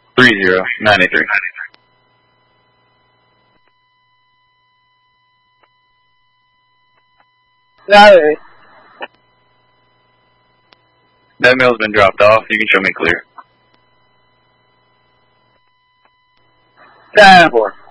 3093. Got it. That mail's been dropped off. You can show me clear. 10-4.